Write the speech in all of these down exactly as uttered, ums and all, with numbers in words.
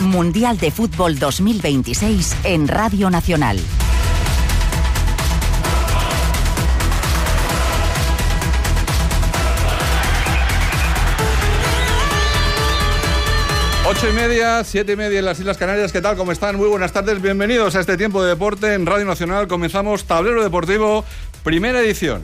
Mundial de Fútbol dos mil veintiséis en Radio Nacional. Ocho y media, siete y media en las Islas Canarias. ¿Qué tal? ¿Cómo están? Muy buenas tardes. Bienvenidos a este tiempo de deporte en Radio Nacional. Comenzamos Tablero Deportivo, primera edición.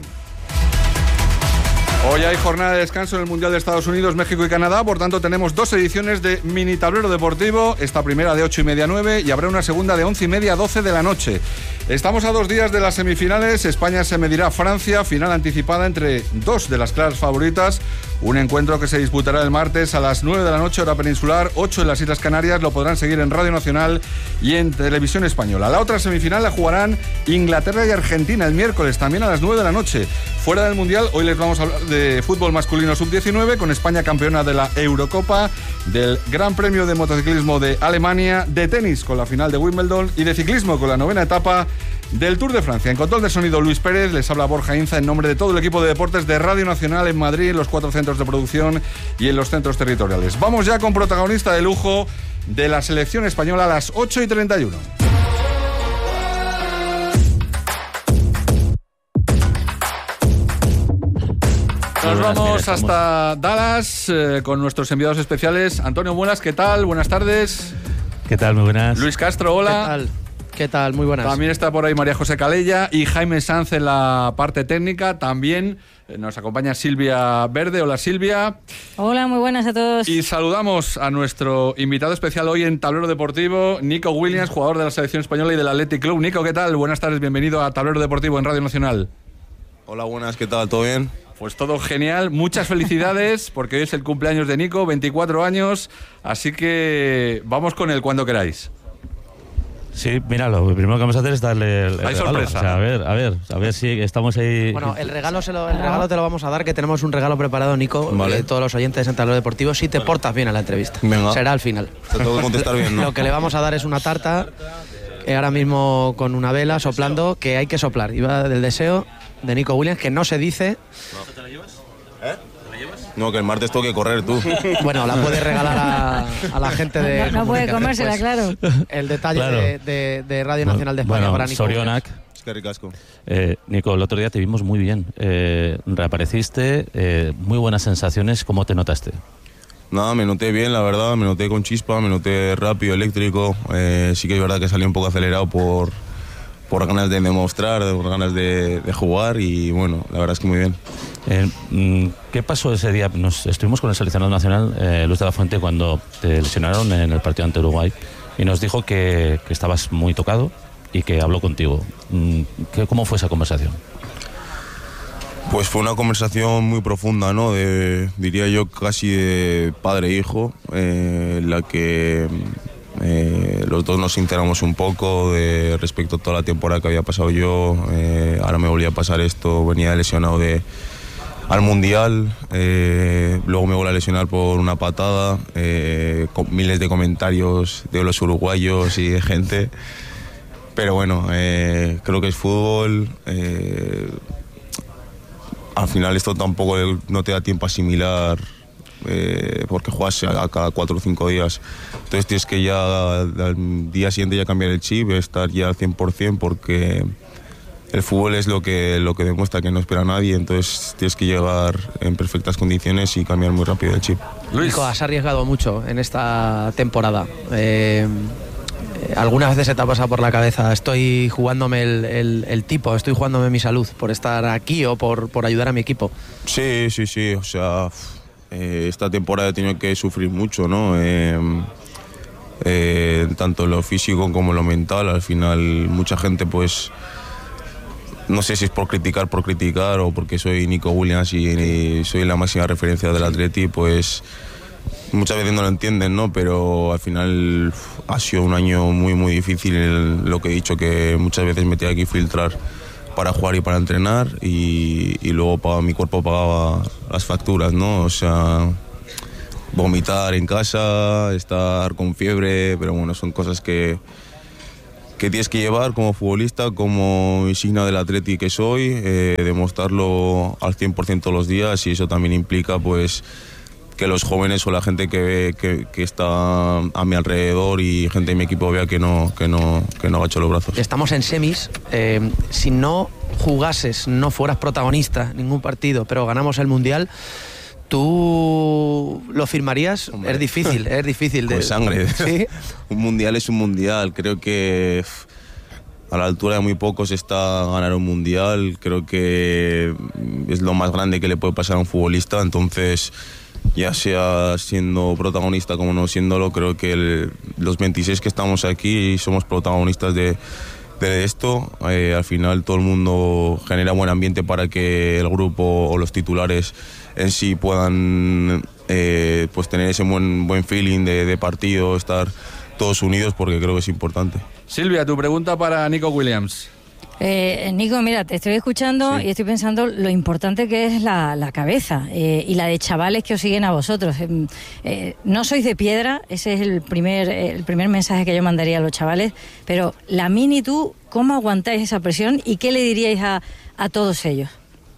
Hoy hay jornada de descanso en el Mundial de Estados Unidos, México y Canadá. Por tanto, tenemos dos ediciones de Mini Tablero Deportivo. Esta primera de ocho y media a nueve y habrá una segunda de once y media a doce de la noche. Estamos a dos días de las semifinales. España se medirá a Francia, final anticipada entre dos de las claras favoritas. Un encuentro que se disputará el martes a las nueve de la noche, hora peninsular, ocho en las Islas Canarias. Lo podrán seguir en Radio Nacional y en Televisión Española. La otra semifinal la jugarán Inglaterra y Argentina el miércoles, también a las nueve de la noche. Fuera del Mundial, hoy les vamos a hablar de fútbol masculino sub diecinueve, con España campeona de la Eurocopa, del Gran Premio de Motociclismo de Alemania, de tenis con la final de Wimbledon y de ciclismo con la novena etapa del Tour de Francia. En control de sonido, Luis Pérez. Les habla Borja Inza en nombre de todo el equipo de deportes de Radio Nacional en Madrid, en los cuatro centros de producción y en los centros territoriales. Vamos ya con protagonista de lujo de la selección española a las ocho y treinta y uno. Nos vamos hasta Dallas eh, con nuestros enviados especiales. Antonio Muelas, ¿qué tal? Buenas tardes. ¿Qué tal? Muy buenas. Luis Castro, hola. ¿Qué tal? ¿Qué tal? Muy buenas. También está por ahí María José Calella y Jaime Sanz en la parte técnica. También nos acompaña Silvia Verde. Hola, Silvia. Hola, muy buenas a todos. Y saludamos a nuestro invitado especial hoy en Tablero Deportivo, Nico Williams, jugador de la selección española y del Athletic Club. Nico, ¿qué tal? Buenas tardes, bienvenido a Tablero Deportivo en Radio Nacional. Hola, buenas, ¿qué tal? ¿Todo bien? Pues todo genial, muchas felicidades porque hoy es el cumpleaños de Nico, veinticuatro años, así que vamos con él cuando queráis. Sí, mira, lo primero que vamos a hacer es darle el, el Hay regalo. sorpresa. O sea, a ver, a ver, a ver si estamos ahí. Bueno, el regalo, se lo, el regalo te lo vamos a dar, que tenemos un regalo preparado, Nico, vale. de todos los oyentes de Tablero Deportivo, si te portas bien a la entrevista. Venga. Será al final. Te tengo que contestar bien, ¿no? Lo que le vamos a dar es una tarta, eh, ahora mismo con una vela soplando, que hay que soplar. Y va del deseo de Nico Williams, que no se dice. No. ¿Te la llevas? ¿Eh? ¿Te la llevas? No, que el martes tengo que correr tú. Bueno, la puedes regalar a, a la gente de... No, no puede comérsela, claro. El detalle Claro. de, de, de Radio Nacional de España bueno, para Nico Sorionak. Es que ricasco. Eh, Nico, el otro día te vimos muy bien. Eh, reapareciste, eh, muy buenas sensaciones. ¿Cómo te notaste? Nada, me noté bien, la verdad. Me noté con chispa, me noté rápido, eléctrico. Eh, sí que es verdad que salí un poco acelerado por, por ganas de demostrar, por ganas de, de jugar. Y bueno, la verdad es que muy bien. Eh, ¿Qué pasó ese día? Nos estuvimos con el seleccionado nacional, eh, Luis de la Fuente, cuando te lesionaron en el partido ante Uruguay y nos dijo que, que estabas muy tocado y que habló contigo. ¿Qué, ¿Cómo fue esa conversación? Pues fue una conversación muy profunda, ¿no? De, diría yo casi de padre e hijo, eh, en la que eh, los dos nos sinceramos un poco de, respecto a toda la temporada que había pasado yo. Eh, ahora me volvía a pasar esto, venía lesionado de al Mundial, eh, luego me vuelvo a lesionar por una patada, eh, con miles de comentarios de los uruguayos y de gente, pero bueno, eh, creo que es fútbol, eh, al final esto tampoco no te da tiempo a asimilar, eh, porque juegas a, a cada cuatro o cinco días, entonces tienes que ya al día siguiente ya cambiar el chip, estar ya al cien por ciento porque el fútbol es lo que, lo que demuestra que no espera a nadie, entonces tienes que llegar en perfectas condiciones y cambiar muy rápido el chip. Luis. Nico, has arriesgado mucho en esta temporada. Eh, ¿Algunas veces se te ha pasado por la cabeza, estoy jugándome el, el, el tipo, estoy jugándome mi salud por estar aquí o por, por ayudar a mi equipo? Sí, sí, sí, o sea, eh, esta temporada he tenido que sufrir mucho, ¿no? Eh, eh, tanto en lo físico como en lo mental, al final mucha gente pues... No sé si es por criticar, por criticar o porque soy Nico Williams y, y soy la máxima referencia del Atleti, pues muchas veces no lo entienden, ¿no? Pero al final ha sido un año muy, muy difícil, el, lo que he dicho, que muchas veces me tenía que filtrar para jugar y para entrenar y, y luego pagaba, mi cuerpo pagaba las facturas, ¿no? O sea, vomitar en casa, estar con fiebre, pero bueno, son cosas que... que tienes que llevar como futbolista, como insignia del Atleti que soy, eh, demostrarlo al cien por ciento todos los días y eso también implica pues que los jóvenes o la gente que, que, que está a mi alrededor y gente de mi equipo vea que no, que no, que no agacho los brazos. Estamos en semis. Eh, si no jugases, no fueras protagonista en ningún partido, pero ganamos el Mundial, ¿tú lo firmarías? Hombre. Es difícil, es difícil. Con de sangre. ¿Sí? Un Mundial es un Mundial. Creo que a la altura de muy pocos está ganar un Mundial. Creo que es lo más grande que le puede pasar a un futbolista. Entonces, ya sea siendo protagonista como no siéndolo, creo que el, los veintiséis que estamos aquí somos protagonistas de, de esto. Eh, al final todo el mundo genera buen ambiente para que el grupo o los titulares en sí puedan eh, pues tener ese buen, buen feeling de, de partido, estar todos unidos, porque creo que es importante. Silvia, tu pregunta para Nico Williams. Eh, Nico, mira, te estoy escuchando, sí, y estoy pensando lo importante que es la, la cabeza eh, y la de chavales que os siguen a vosotros. Eh, eh, no sois de piedra, ese es el primer, el primer mensaje que yo mandaría a los chavales, pero la Mini, tú, ¿cómo aguantáis esa presión y qué le diríais a, a todos ellos?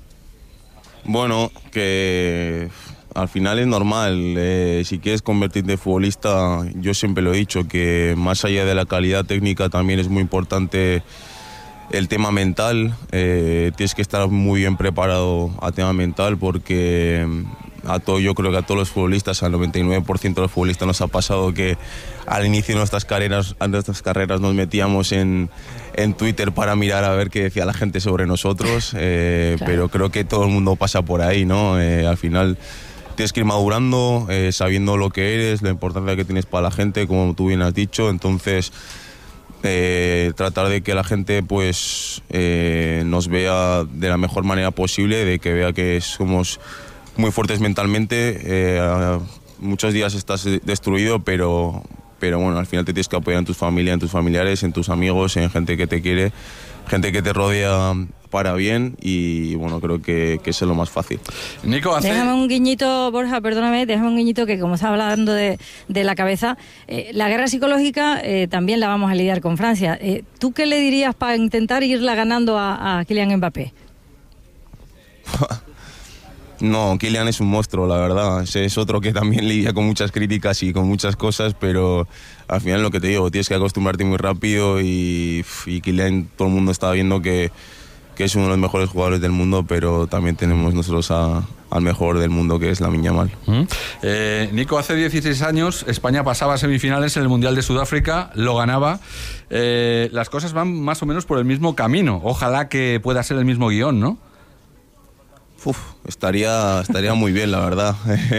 Bueno, que al final es normal. Eh, si quieres convertirte en futbolista, yo siempre lo he dicho, que más allá de la calidad técnica también es muy importante el tema mental. Eh, tienes que estar muy bien preparado a tema mental, porque a todo, yo creo que a todos los futbolistas, al noventa y nueve por ciento de los futbolistas nos ha pasado que al inicio de nuestras carreras, de nuestras carreras nos metíamos en, en Twitter para mirar a ver qué decía la gente sobre nosotros, eh, claro. Pero creo que todo el mundo pasa por ahí, ¿no? Eh, al final tienes que ir madurando, eh, sabiendo lo que eres, la importancia que tienes para la gente, como tú bien has dicho. Entonces, Eh, tratar de que la gente pues eh, nos vea de la mejor manera posible, de que vea que somos muy fuertes mentalmente. Eh, muchos días estás destruido, pero, pero bueno, al final te tienes que apoyar en tus familias, en tus familiares, en tus amigos, en gente que te quiere, gente que te rodea para bien, y bueno, creo que, que eso es lo más fácil. Nico, hace... Déjame un guiñito, Borja, perdóname, déjame un guiñito que como estaba hablando de, de la cabeza, eh, la guerra psicológica eh, también la vamos a lidiar con Francia. Eh, ¿Tú qué le dirías para intentar irla ganando a, a Kylian Mbappé? No, Kylian es un monstruo, la verdad. Ese es otro que también lidia con muchas críticas y con muchas cosas, pero al final lo que te digo, tienes que acostumbrarte muy rápido, y, y Kylian, todo el mundo está viendo que que es uno de los mejores jugadores del mundo, pero también tenemos nosotros a, al mejor del mundo, que es Lamine Yamal. ¿Mm? Eh, Nico, hace dieciséis años España pasaba a semifinales en el Mundial de Sudáfrica, lo ganaba. Eh, las cosas van más o menos por el mismo camino. Ojalá que pueda ser el mismo guión, ¿no? Uf, estaría, estaría muy bien, la verdad.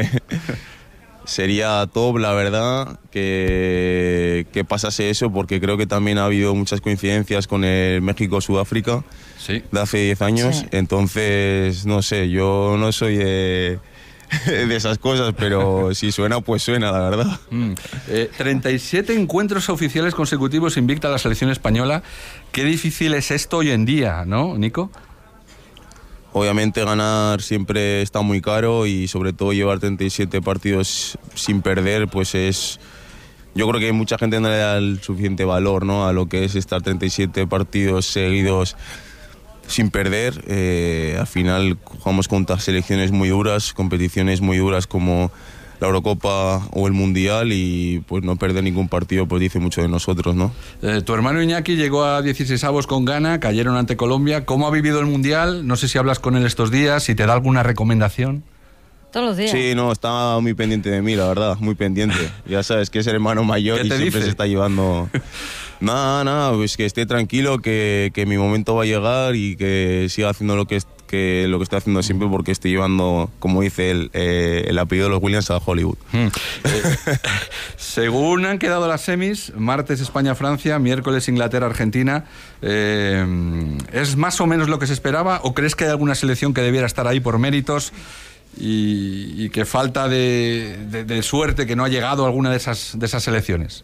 Sería top, la verdad, que, que pasase eso, porque creo que también ha habido muchas coincidencias con el México-Sudáfrica, sí, de hace diez años. Sí. Entonces, no sé, yo no soy de, de esas cosas, pero si suena, pues suena, la verdad. Mm. Eh, treinta y siete encuentros oficiales consecutivos invicta la selección española. Qué difícil es esto hoy en día, ¿no, Nico? Obviamente ganar siempre está muy caro, y sobre todo llevar treinta y siete partidos sin perder, pues es... Yo creo que mucha gente no le da el suficiente valor, ¿no?, a lo que es estar treinta y siete partidos seguidos sin perder. Eh, al final jugamos contra selecciones muy duras, competiciones muy duras como la Eurocopa o el Mundial, y pues no perder ningún partido pues dice mucho de nosotros, ¿no? Eh, tu hermano Iñaki llegó a dieciseisavos con Ghana, cayeron ante Colombia. ¿Cómo ha vivido el Mundial? No sé si hablas con él estos días, si te da alguna recomendación. Todos los días. Sí, no, está muy pendiente de mí, la verdad, muy pendiente. Ya sabes que es el hermano mayor y siempre dice? se está llevando... Nada, nada, pues que esté tranquilo, que, que mi momento va a llegar, y que siga haciendo lo que, que, lo que estoy haciendo siempre, porque estoy llevando, como dice él, eh, el apellido de los Williams a Hollywood. Mm. Eh, según han quedado las semis, martes España-Francia, miércoles Inglaterra-Argentina, eh, ¿es más o menos lo que se esperaba, o crees que hay alguna selección que debiera estar ahí por méritos y, y que falta de, de, de suerte, que no ha llegado a alguna de esas, de esas selecciones?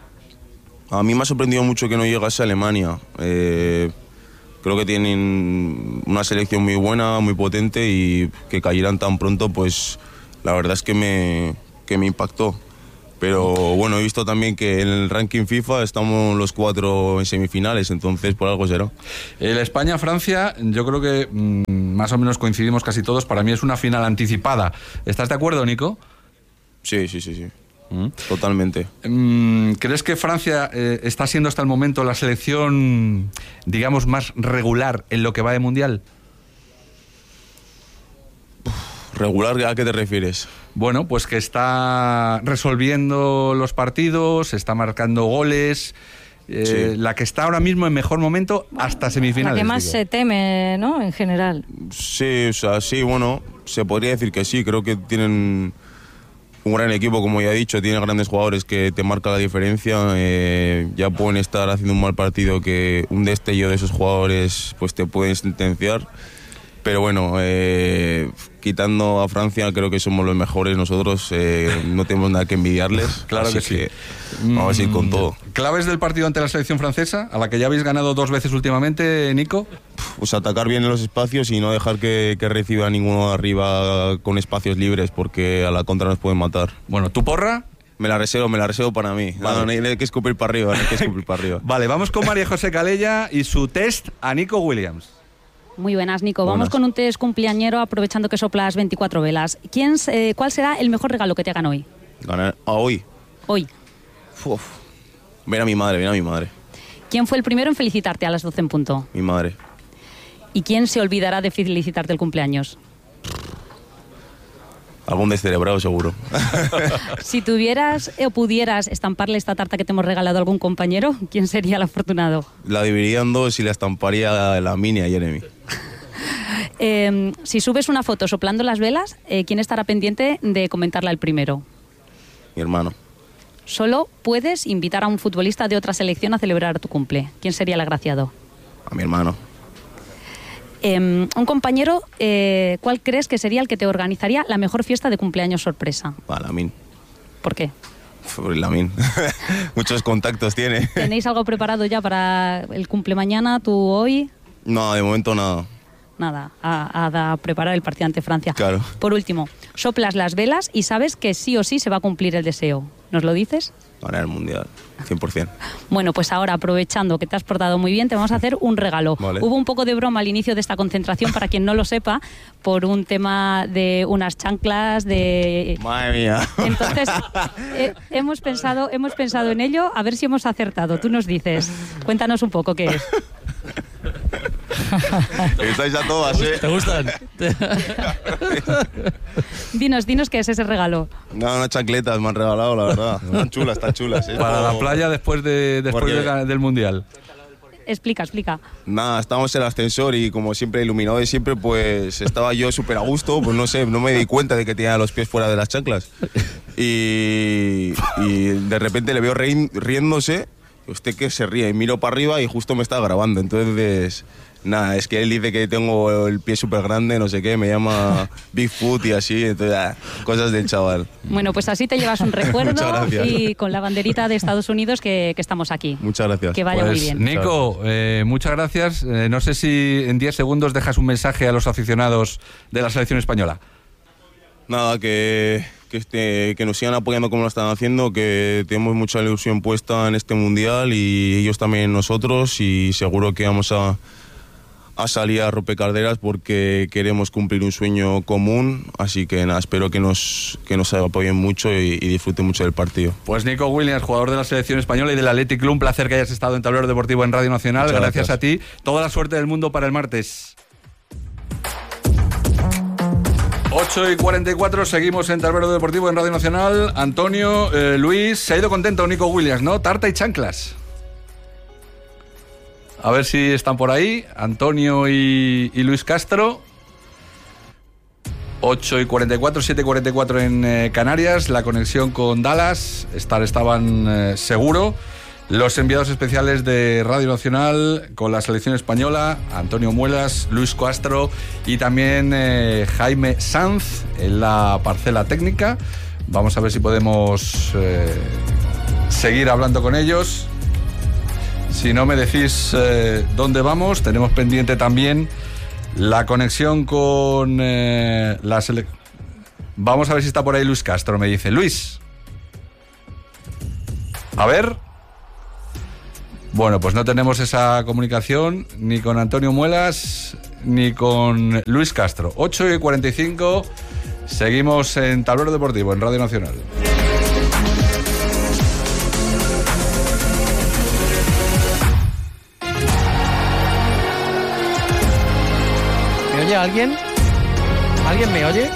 A mí me ha sorprendido mucho que no llegase a Alemania. Eh, creo que tienen una selección muy buena, muy potente, y que cayeran tan pronto, pues la verdad es que me, que me impactó. Pero bueno, he visto también que en el ranking FIFA estamos los cuatro en semifinales, entonces por algo será. El España-Francia, yo creo que mmm, más o menos coincidimos casi todos. Para mí es una final anticipada. ¿Estás de acuerdo, Nico? Sí, sí, sí, sí. ¿Mm? Totalmente. ¿Crees que Francia eh, está siendo hasta el momento la selección, digamos, más regular en lo que va de Mundial? ¿Regular a qué te refieres? Bueno, pues que está resolviendo los partidos, está marcando goles, eh, sí. La que está ahora mismo en mejor momento hasta semifinales. La que más digo. se teme, ¿no? En general. Sí, o sea, sí, bueno, se podría decir que sí. Creo que tienen un gran equipo, como ya he dicho, tienen grandes jugadores que te marcan la diferencia. Eh, ya pueden estar haciendo un mal partido que un destello de esos jugadores pues te pueden sentenciar. Pero bueno, eh, quitando a Francia, creo que somos los mejores nosotros, eh, no tenemos nada que envidiarles. Claro que sí. Que vamos a ir con todo. ¿Claves del partido ante la selección francesa, a la que ya habéis ganado dos veces últimamente, Nico? Pues atacar bien en los espacios y no dejar que, que reciba ninguno de arriba con espacios libres, porque a la contra nos pueden matar. Bueno, ¿tu porra? Me la reservo, me la reservo para mí. Vale. No, no, no hay que escupir para arriba, no hay que escupir para arriba. Vale, vamos con María José Calella y su test a Nico Williams. Muy buenas, Nico. Vamos Buenas. Con un test cumpleañero aprovechando que soplas veinticuatro velas. ¿Quién, eh, ¿Cuál será el mejor regalo que te hagan hoy? ¿Ganar a hoy? Hoy. Uf. Ven a mi madre, ven a mi madre. ¿Quién fue el primero en felicitarte a las doce en punto? Mi madre. ¿Y quién se olvidará de felicitarte el cumpleaños? Algún descerebrado seguro. Si tuvieras o pudieras estamparle esta tarta que te hemos regalado a algún compañero, ¿quién sería el afortunado? La dividiría en dos y la estamparía la mini a Jeremy. Eh, si subes una foto soplando las velas, eh, ¿quién estará pendiente de comentarla el primero? Mi hermano. Solo puedes invitar a un futbolista de otra selección a celebrar tu cumple. ¿Quién sería el agraciado? A mi hermano. Eh, un compañero, eh, ¿cuál crees que sería el que te organizaría la mejor fiesta de cumpleaños sorpresa? A Lamin. ¿Por qué? Por Lamin. Muchos contactos tiene. ¿Tenéis algo preparado ya para el cumple mañana, tú hoy? No, de momento nada. Nada, a, a, a preparar el partido ante Francia. Claro. Por último, soplas las velas y sabes que sí o sí se va a cumplir el deseo. ¿Nos lo dices? Ganar el Mundial, cien por ciento. Bueno, pues ahora, aprovechando que te has portado muy bien, te vamos a hacer un regalo. Vale. Hubo un poco de broma al inicio de esta concentración, para quien no lo sepa, por un tema de unas chanclas, de... Madre mía. Entonces, eh, hemos, pensado, hemos pensado en ello, a ver si hemos acertado. Tú nos dices, cuéntanos un poco qué es. Estáis a todas, ¿eh? ¿Te gustan? Dinos, dinos qué es ese regalo. No, unas chancletas me han regalado, la verdad. Están chulas, están chulas, ¿eh? Para la playa después, de, después Porque... de, del Mundial. Explica, explica. Nada, estábamos en el ascensor y como siempre iluminado de siempre, pues estaba yo súper a gusto, pues no sé, no me di cuenta de que tenía los pies fuera de las chanclas. Y, y de repente le veo reí, riéndose, usted que se ríe, y miro para arriba y justo me está grabando, entonces... Nada, es que él dice que tengo el pie súper grande, no sé qué, me llama Bigfoot y así, entonces, ah, cosas del chaval. Bueno, pues así te llevas un recuerdo. Muchas gracias. Y con la banderita de Estados Unidos que, que estamos aquí. Muchas gracias. Que vaya Pues, muy bien. Nico, eh, muchas gracias. Eh, no sé si en diez segundos dejas un mensaje a los aficionados de la selección española. Nada, que, que, este, que nos sigan apoyando como lo están haciendo, que tenemos mucha ilusión puesta en este Mundial y ellos también nosotros, y seguro que vamos a... a salir a rompecarderas porque queremos cumplir un sueño común, así que nada, espero que nos, que nos apoyen mucho y, y disfruten mucho del partido. Pues Nico Williams, jugador de la selección española y del Athletic Club, un placer que hayas estado en Tablero Deportivo en Radio Nacional. Muchas gracias, gracias a ti. Toda la suerte del mundo para el martes. ocho y cuarenta y cuatro, seguimos en Tablero Deportivo en Radio Nacional. Antonio, eh, Luis, se ha ido contento Nico Williams, ¿no? Tarta y chanclas. A ver si están por ahí, Antonio y, y Luis Castro. ocho y cuarenta y cuatro, siete y cuarenta y cuatro en eh, Canarias, la conexión con Dallas, estar estaban eh, seguro. Los enviados especiales de Radio Nacional con la selección española, Antonio Muelas, Luis Castro y también eh, Jaime Sanz en la parcela técnica. Vamos a ver si podemos eh, seguir hablando con ellos. Si no me decís eh, dónde vamos, tenemos pendiente también la conexión con eh, la selección. Vamos a ver si está por ahí Luis Castro, me dice. Luis. A ver. Bueno, pues no tenemos esa comunicación ni con Antonio Muelas ni con Luis Castro. ocho y cuarenta y cinco, seguimos en Tablero Deportivo, en Radio Nacional. alguien? ¿Alguien me oye?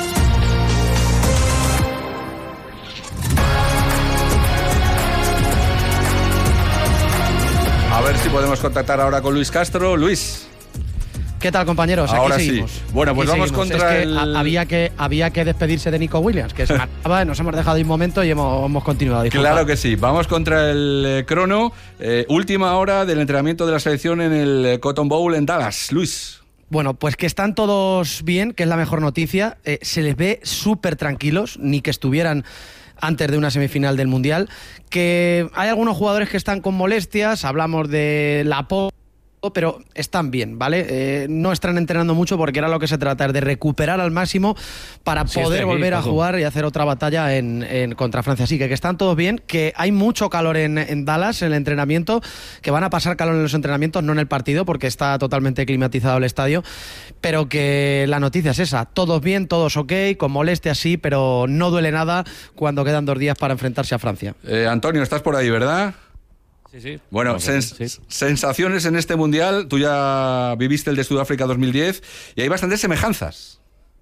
A ver si podemos contactar ahora con Luis Castro. Luis. ¿Qué tal, compañeros? Aquí Ahora seguimos. sí. Bueno, pues Aquí vamos seguimos. contra es que el... había que había que despedirse de Nico Williams, que se me acaba, nos hemos dejado un momento y hemos, hemos continuado. Disculpa. Claro que sí. Vamos contra el eh, crono. Eh, última hora del entrenamiento de la selección en el eh, Cotton Bowl en Dallas. Luis. Bueno, pues que están todos bien, que es la mejor noticia. Eh, se les ve súper tranquilos, ni que estuvieran antes de una semifinal del Mundial. Que hay algunos jugadores que están con molestias, hablamos de la po pero están bien, ¿vale? Eh, no están entrenando mucho porque era lo que se trata, es de recuperar al máximo para sí, poder aquí, volver a Paco. jugar y hacer otra batalla en, en contra Francia. Así que, que están todos bien, que hay mucho calor en, en Dallas, en el entrenamiento, que van a pasar calor en los entrenamientos, no en el partido, porque está totalmente climatizado el estadio, pero que la noticia es esa, todos bien, todos ok, con molestias sí, pero no duele nada cuando quedan dos días para enfrentarse a Francia. Eh, Antonio, estás por ahí, ¿verdad? Sí, sí. Bueno, sens sí. sensaciones en este Mundial. Tú ya viviste el de Sudáfrica dos mil diez y hay bastantes semejanzas.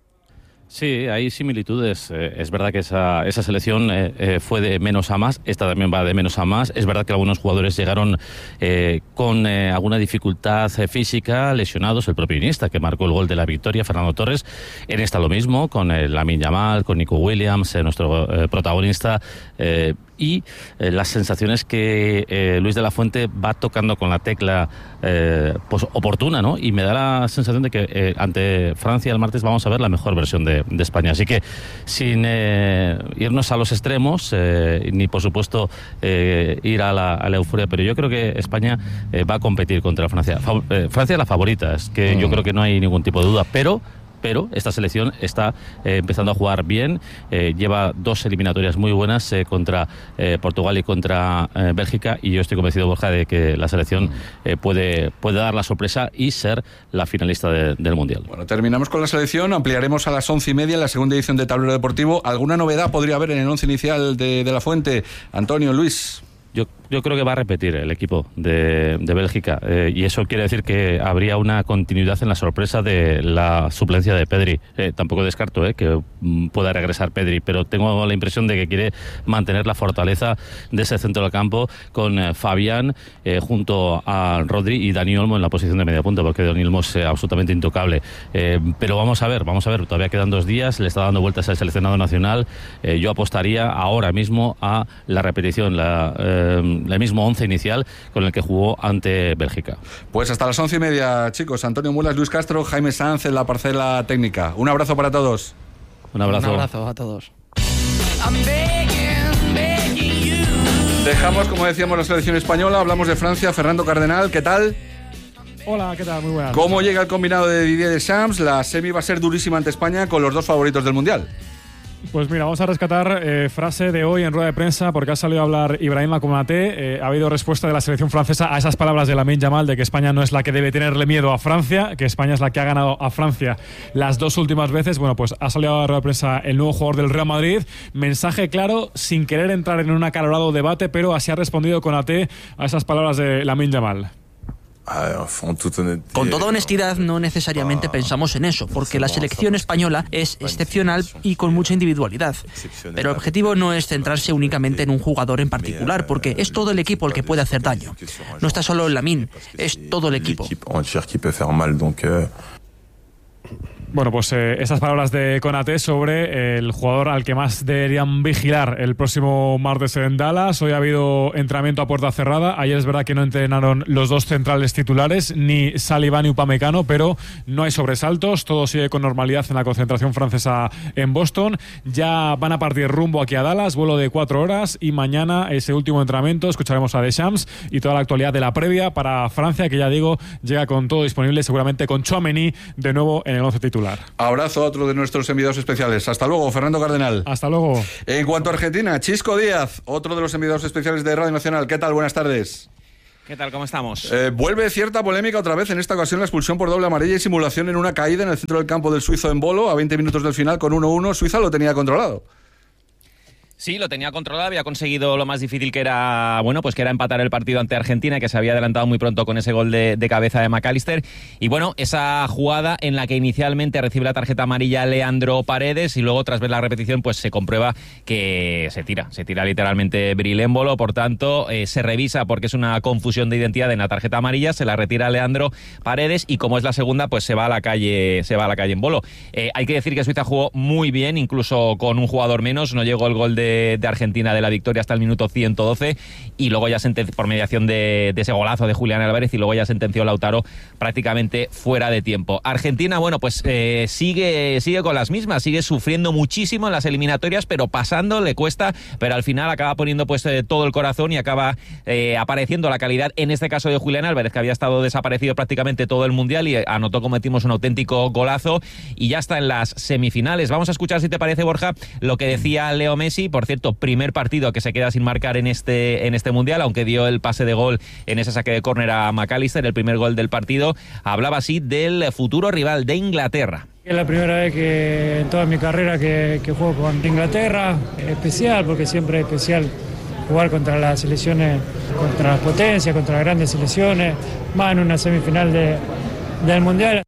Sí, hay similitudes. Eh, es verdad que esa, esa selección eh, eh, fue de menos a más, esta también va de menos a más. Es verdad que algunos jugadores llegaron eh, con eh, alguna dificultad eh, física, lesionados. El propio Iniesta, que marcó el gol de la victoria, Fernando Torres. En esta lo mismo, con eh, Lamine Yamal, con Nico Williams, eh, nuestro eh, protagonista. Eh, y eh, las sensaciones que eh, Luis de la Fuente va tocando con la tecla eh, pues oportuna, ¿no? Y me da la sensación de que eh, ante Francia el martes vamos a ver la mejor versión de, de España. Así que sin eh, irnos a los extremos, eh, ni por supuesto eh, ir a la, a la euforia, pero yo creo que España eh, va a competir contra Francia. Fa eh, Francia es la favorita, es que mm. yo creo que no hay ningún tipo de duda, pero... pero esta selección está eh, empezando a jugar bien, eh, lleva dos eliminatorias muy buenas eh, contra eh, Portugal y contra eh, Bélgica, y yo estoy convencido, Borja, de que la selección eh, puede, puede dar la sorpresa y ser la finalista de, del Mundial. Bueno, terminamos con la selección, ampliaremos a las once y media en la segunda edición de Tablero Deportivo. ¿Alguna novedad podría haber en el once inicial de, de la Fuente? Antonio, Luis. Yo, yo creo que va a repetir el equipo de, de Bélgica eh, y eso quiere decir que habría una continuidad en la sorpresa de la suplencia de Pedri. Eh, tampoco descarto eh, que mm, pueda regresar Pedri, pero tengo la impresión de que quiere mantener la fortaleza de ese centro del campo con eh, Fabián eh, junto a Rodri y Dani Olmo en la posición de media punta, porque Dani Olmo es eh, absolutamente intocable. Eh, pero vamos a ver, vamos a ver, todavía quedan dos días, le está dando vueltas al seleccionado nacional. Eh, yo apostaría ahora mismo a la repetición, la... Eh, el mismo once inicial con el que jugó ante Bélgica. Pues hasta las once y media, chicos. Antonio Mulas, Luis Castro, Jaime Sanz en la parcela técnica. Un abrazo para todos. Un abrazo. Un abrazo a todos. Dejamos, como decíamos, la selección española. Hablamos de Francia. Fernando Cardenal, ¿qué tal? Hola, ¿qué tal? Muy buenas. ¿Cómo llega el combinado de Didier Deschamps? La semi va a ser durísima ante España con los dos favoritos del Mundial. Pues mira, vamos a rescatar eh, frase de hoy en rueda de prensa porque ha salido a hablar Ibrahima Konaté. Eh, ha habido respuesta de la selección francesa a esas palabras de Lamine Yamal de que España no es la que debe tenerle miedo a Francia, que España es la que ha ganado a Francia las dos últimas veces. Bueno, pues ha salido a rueda de prensa el nuevo jugador del Real Madrid. Mensaje claro, sin querer entrar en un acalorado debate, pero así ha respondido Konaté a esas palabras de Lamine Yamal. Con toda honestidad, no necesariamente pensamos en eso, porque la selección española es excepcional y con mucha individualidad. Pero el objetivo no es centrarse únicamente en un jugador en particular, porque es todo el equipo el que puede hacer daño. No está solo el Lamine, es todo el equipo. Bueno, pues eh, esas palabras de Konaté sobre eh, el jugador al que más deberían vigilar el próximo martes en Dallas. Hoy ha habido entrenamiento a puerta cerrada. Ayer es verdad que no entrenaron los dos centrales titulares, ni Saliba ni Upamecano, pero no hay sobresaltos. Todo sigue con normalidad en la concentración francesa en Boston. Ya van a partir rumbo aquí a Dallas, vuelo de cuatro horas, y mañana ese último entrenamiento escucharemos a Deschamps y toda la actualidad de la previa para Francia, que ya digo, llega con todo disponible, seguramente con Tchouaméni de nuevo en el once titular. Abrazo a otro de nuestros enviados especiales. Hasta luego, Fernando Cardenal. Hasta luego. En cuanto a Argentina, Chisco Díaz, otro de los enviados especiales de Radio Nacional. ¿Qué tal? Buenas tardes. ¿Qué tal? ¿Cómo estamos? Eh, vuelve cierta polémica otra vez, en esta ocasión la expulsión por doble amarilla y simulación en una caída en el centro del campo del suizo en Bolo, a veinte minutos del final con uno uno. Suiza lo tenía controlado. Sí, lo tenía controlado, había conseguido lo más difícil que era, bueno, pues que era empatar el partido ante Argentina, que se había adelantado muy pronto con ese gol de, de cabeza de McAllister. Y bueno, esa jugada en la que inicialmente recibe la tarjeta amarilla Leandro Paredes y luego tras ver la repetición pues se comprueba que se tira, se tira literalmente Bril Embolo, por tanto eh, se revisa porque es una confusión de identidad en la tarjeta amarilla, se la retira Leandro Paredes y como es la segunda pues se va a la calle, se va a la calle Embolo. Eh, hay que decir que Suiza jugó muy bien, incluso con un jugador menos, no llegó el gol de de Argentina de la victoria hasta el minuto ciento doce y luego ya sentenció por mediación de, de ese golazo de Julián Álvarez y luego ya sentenció Lautaro prácticamente fuera de tiempo. Argentina, bueno, pues eh, sigue, sigue con las mismas, sigue sufriendo muchísimo en las eliminatorias, pero pasando le cuesta, pero al final acaba poniendo pues eh, todo el corazón y acaba eh, apareciendo la calidad, en este caso de Julián Álvarez, que había estado desaparecido prácticamente todo el Mundial y anotó, como decimos, un auténtico golazo y ya está en las semifinales. Vamos a escuchar, si te parece, Borja, lo que decía Leo Messi. Por cierto, primer partido que se queda sin marcar en este, en este Mundial, aunque dio el pase de gol en ese saque de córner a McAllister, el primer gol del partido. Hablaba así del futuro rival de Inglaterra. Es la primera vez que en toda mi carrera que, que juego con Inglaterra, especial porque siempre es especial jugar contra las selecciones, contra las potencias, contra las grandes selecciones, más en una semifinal de, del Mundial.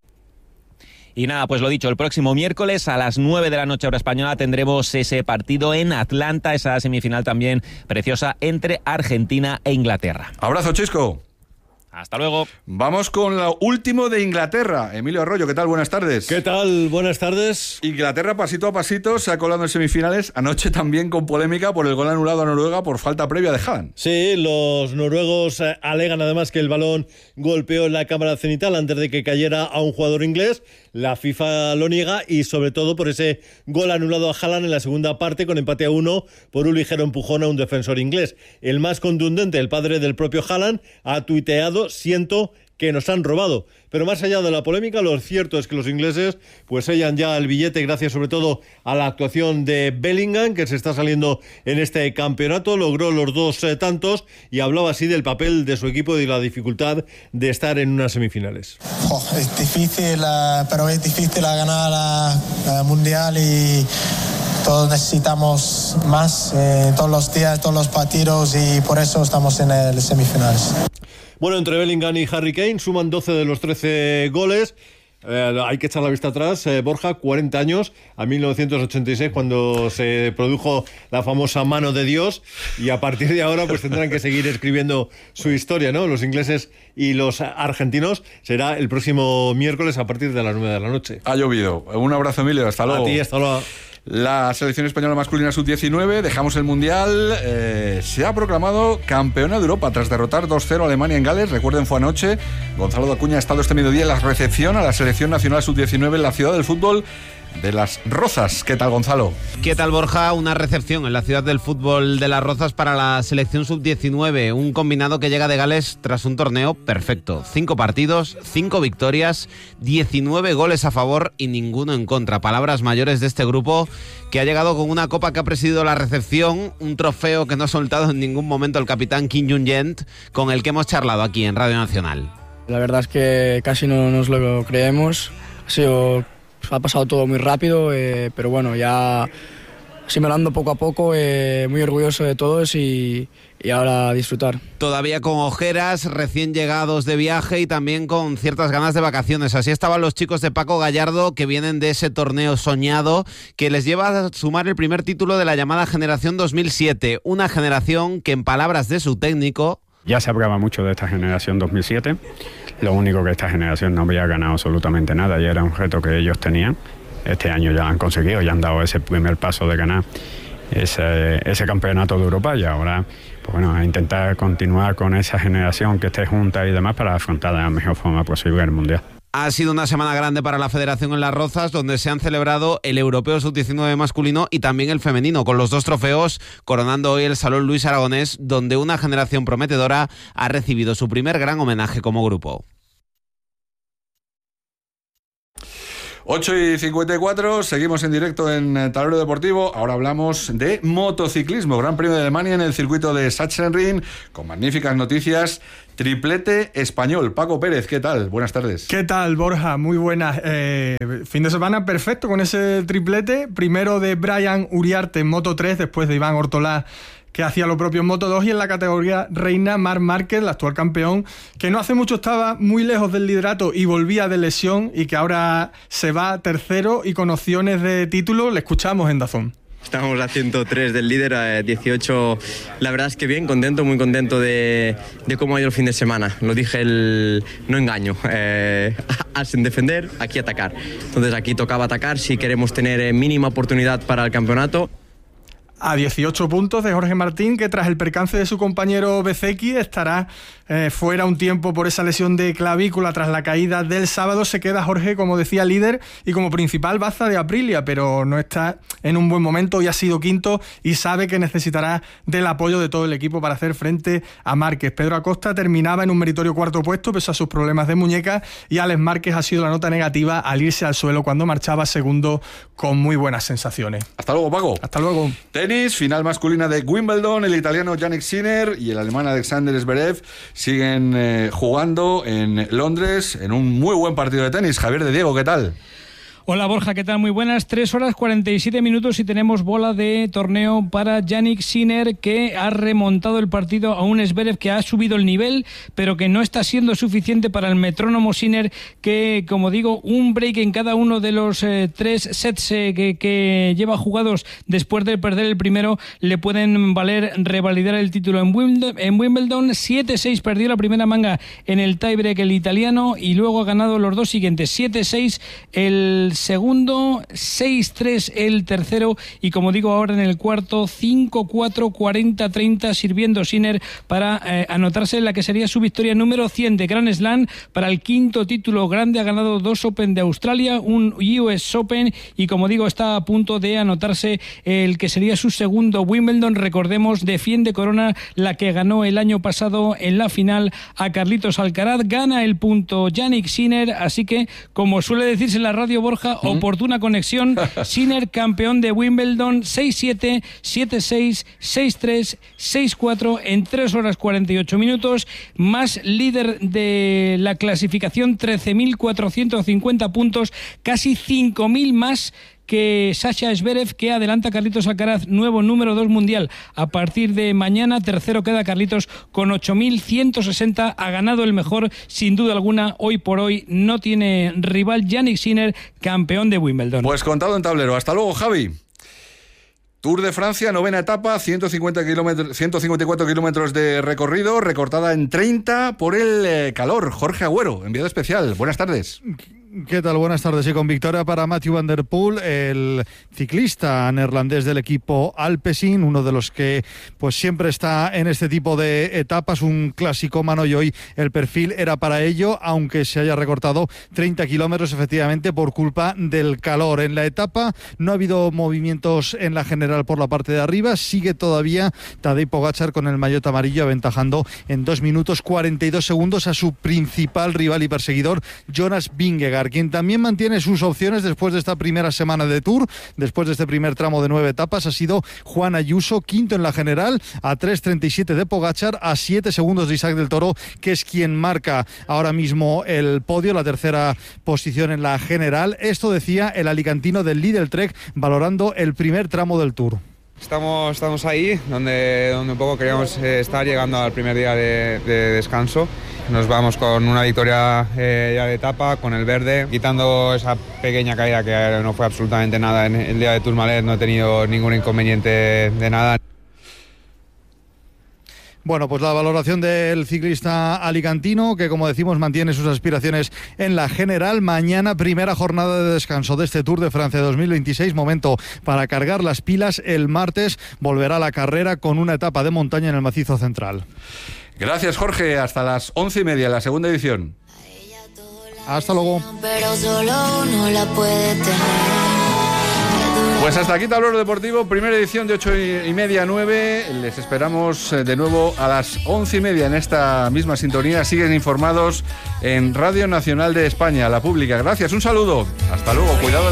Y nada, pues lo dicho, el próximo miércoles a las nueve de la noche hora española tendremos ese partido en Atlanta, esa semifinal también preciosa entre Argentina e Inglaterra. Abrazo, Chisco. Hasta luego. Vamos con lo último de Inglaterra. Emilio Arroyo, ¿qué tal? Buenas tardes. ¿Qué tal? Buenas tardes. Inglaterra, pasito a pasito, se ha colado en semifinales. Anoche también con polémica por el gol anulado a Noruega por falta previa de Haaland. Sí, los noruegos alegan además que el balón golpeó en la cámara cenital antes de que cayera a un jugador inglés. La FIFA lo niega y sobre todo por ese gol anulado a Haaland en la segunda parte con empate a uno por un ligero empujón a un defensor inglés. El más contundente, el padre del propio Haaland, ha tuiteado: siento que nos han robado. Pero más allá de la polémica, lo cierto es que los ingleses pues sellan ya el billete gracias sobre todo a la actuación de Bellingham, que se está saliendo en este campeonato, logró los dos eh, tantos y hablaba así del papel de su equipo y la dificultad de estar en unas semifinales. Oh, es difícil, uh, pero es difícil ganar la uh, Mundial y todos necesitamos más eh, todos los días, todos los partidos y por eso estamos en el semifinales. Bueno, entre Bellingham y Harry Kane suman doce de los trece goles. Eh, hay que echar la vista atrás, eh, Borja, cuarenta años, a mil novecientos ochenta y seis, cuando se produjo la famosa mano de Dios, y a partir de ahora pues tendrán que seguir escribiendo su historia, ¿no? Los ingleses y los argentinos. Será el próximo miércoles a partir de las nueve de la noche. Ha llovido. Un abrazo, Emilio, hasta luego. A ti, hasta luego. La selección española masculina sub diecinueve, dejamos el Mundial, eh, se ha proclamado campeona de Europa tras derrotar dos cero a Alemania en Gales. Recuerden, fue anoche. Gonzalo de Acuña ha estado este mediodía en la recepción a la selección nacional sub diecinueve en la ciudad del fútbol de Las Rozas. ¿Qué tal, Gonzalo? ¿Qué tal, Borja? Una recepción en la ciudad del fútbol de Las Rozas para la selección sub diecinueve, un combinado que llega de Gales tras un torneo perfecto. Cinco partidos, cinco victorias, diecinueve goles a favor y ninguno en contra. Palabras mayores de este grupo, que ha llegado con una copa que ha presidido la recepción, un trofeo que no ha soltado en ningún momento el capitán Kim Jong-yent, con el que hemos charlado aquí en Radio Nacional. La verdad es que casi no nos lo creemos. Ha sido... Ha pasado todo muy rápido, eh, pero bueno, ya asimilando poco a poco, eh, muy orgulloso de todos y, y ahora a disfrutar. Todavía con ojeras, recién llegados de viaje y también con ciertas ganas de vacaciones. Así estaban los chicos de Paco Gallardo, que vienen de ese torneo soñado que les lleva a sumar el primer título de la llamada generación dos mil siete. Una generación que, en palabras de su técnico... Ya se hablaba mucho de esta generación dos mil siete, lo único que esta generación no había ganado absolutamente nada y era un reto que ellos tenían. Este año ya lo han conseguido, ya han dado ese primer paso de ganar ese, ese campeonato de Europa y ahora pues bueno, a intentar continuar con esa generación que esté junta y demás para afrontar de la mejor forma posible el Mundial. Ha sido una semana grande para la Federación en Las Rozas, donde se han celebrado el Europeo sub diecinueve masculino y también el femenino, con los dos trofeos coronando hoy el Salón Luis Aragonés, donde una generación prometedora ha recibido su primer gran homenaje como grupo. ocho y cincuenta y cuatro, seguimos en directo en Tablero Deportivo. Ahora hablamos de motociclismo. Gran Premio de Alemania en el circuito de Sachsenring, con magníficas noticias. Triplete español. Paco Pérez, ¿qué tal? Buenas tardes. ¿Qué tal, Borja? Muy buenas. Eh, fin de semana perfecto con ese triplete. Primero de Brian Uriarte en Moto tres, después de Iván Ortolá, que hacía lo propio en Moto dos, y en la categoría reina Marc Márquez, el actual campeón, que no hace mucho estaba muy lejos del liderato y volvía de lesión, y que ahora se va tercero y con opciones de título. Le escuchamos en Dazón. Estamos a ciento tres del líder, a dieciocho. La verdad es que bien, contento, muy contento de, de cómo ha ido el fin de semana. Lo dije, el no engaño. Eh, sin defender, aquí atacar. Entonces aquí tocaba atacar si queremos tener mínima oportunidad para el campeonato. A dieciocho puntos de Jorge Martín, que tras el percance de su compañero Bezzecchi estará eh, fuera un tiempo por esa lesión de clavícula tras la caída del sábado. Se queda Jorge, como decía, líder y como principal baza de Aprilia, pero no está en un buen momento. Hoy ha sido quinto y sabe que necesitará del apoyo de todo el equipo para hacer frente a Márquez. Pedro Acosta terminaba en un meritorio cuarto puesto pese a sus problemas de muñeca, y Alex Márquez ha sido la nota negativa al irse al suelo cuando marchaba segundo con muy buenas sensaciones. Hasta luego, Paco. Hasta luego. Tenis, final masculina de Wimbledon. El italiano Jannik Sinner y el alemán Alexander Zverev siguen eh, jugando en Londres en un muy buen partido de tenis. Javier de Diego, ¿qué tal? Hola Borja, ¿qué tal? Muy buenas. tres horas cuarenta y siete minutos y tenemos bola de torneo para Jannik Sinner, que ha remontado el partido a un Zverev que ha subido el nivel, pero que no está siendo suficiente para el metrónomo Sinner, que, como digo, un break en cada uno de los eh, tres sets eh, que, que lleva jugados después de perder el primero le pueden valer revalidar el título en Wimbledon. En Wimbledon siete seis perdió la primera manga en el tiebreak el italiano, y luego ha ganado los dos siguientes, siete seis el segundo, seis tres el tercero, y como digo ahora en el cuarto, cinco cuatro, cuarenta treinta, sirviendo Sinner para eh, anotarse en la que sería su victoria número cien de Grand Slam, para el quinto título grande. Ha ganado dos Open de Australia, un U S Open, y como digo está a punto de anotarse el que sería su segundo Wimbledon. Recordemos, defiende corona, la que ganó el año pasado en la final a Carlitos Alcaraz. Gana el punto Jannik Sinner, así que, como suele decirse en la radio, Borja, oportuna conexión. Sinner, campeón de Wimbledon, seis siete, siete seis, seis tres, seis cuatro en tres horas cuarenta y ocho minutos, más líder de la clasificación, trece mil cuatrocientos cincuenta puntos, casi cinco mil más que Sasha Zverev, que adelanta a Carlitos Alcaraz, nuevo número dos mundial a partir de mañana. Tercero queda Carlitos con ocho mil ciento sesenta. Ha ganado el mejor, sin duda alguna. Hoy por hoy no tiene rival Jannik Sinner, campeón de Wimbledon. Pues contado en tablero. Hasta luego, Javi. Tour de Francia, novena etapa, ciento cincuenta kilómetros, ciento cincuenta y cuatro kilómetros de recorrido, recortada en treinta por el eh, calor. Jorge Agüero, enviado especial. Buenas tardes. ¿Qué tal? Buenas tardes. Y con victoria para Mathieu van der Poel, el ciclista neerlandés del equipo Alpecin, uno de los que pues siempre está en este tipo de etapas, un clasicómano, y hoy el perfil era para ello, aunque se haya recortado treinta kilómetros efectivamente por culpa del calor. En la etapa no ha habido movimientos en la general por la parte de arriba, sigue todavía Tadej Pogačar con el maillot amarillo, aventajando en dos minutos cuarenta y dos segundos a su principal rival y perseguidor, Jonas Vingegaard, quien también mantiene sus opciones después de esta primera semana de Tour, después de este primer tramo de nueve etapas. Ha sido Juan Ayuso, quinto en la general, a tres treinta y siete de Pogačar, a siete segundos de Isaac del Toro, que es quien marca ahora mismo el podio, la tercera posición en la general. Esto decía el alicantino del Lidl Trek, valorando el primer tramo del Tour. Estamos, estamos ahí, donde, donde un poco queríamos eh, estar, llegando al primer día de, de descanso. Nos vamos con una victoria eh, ya de etapa, con el verde, quitando esa pequeña caída que no fue absolutamente nada en el día de Tourmalet. No he tenido ningún inconveniente de nada. Bueno, pues la valoración del ciclista alicantino, que como decimos mantiene sus aspiraciones en la general. Mañana primera jornada de descanso de este Tour de Francia dos mil veintiséis, momento para cargar las pilas. El martes volverá la carrera con una etapa de montaña en el macizo central. Gracias, Jorge. Hasta las once y media, la segunda edición. Hasta luego. Pero solo uno la puede tener. Pues hasta aquí Tablero Deportivo, primera edición de ocho y media a nueve. Les esperamos de nuevo a las once y media en esta misma sintonía. Siguen informados en Radio Nacional de España, la pública. Gracias, un saludo. Hasta luego, cuidado.